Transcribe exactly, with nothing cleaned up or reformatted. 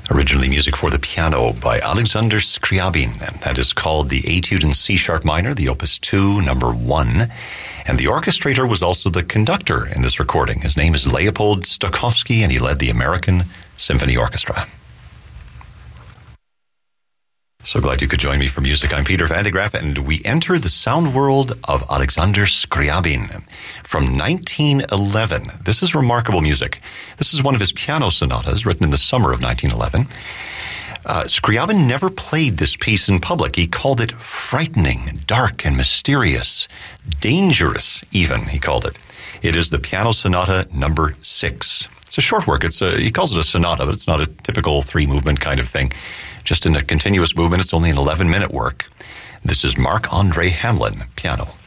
Originally music for the piano by Alexander Scriabin. That is called the Etude in C-sharp minor, the Opus two, number one. And the orchestrator was also the conductor in this recording. His name is Leopold Stokowski, and he led the American Symphony Orchestra. So glad you could join me for music. I'm Peter Van de Graaff, and we enter the sound world of Alexander Scriabin from nineteen eleven. This is remarkable music. This is one of his piano sonatas written in the summer of nineteen eleven. Uh, Scriabin never played this piece in public. He called it frightening, dark, and mysterious. Dangerous, even, he called it. It is the Piano Sonata number six. It's a short work. It's a, he calls it a sonata, but it's not a typical three-movement kind of thing. Just in a continuous movement. It's only an eleven-minute work. This is Marc-André Hamelin, piano.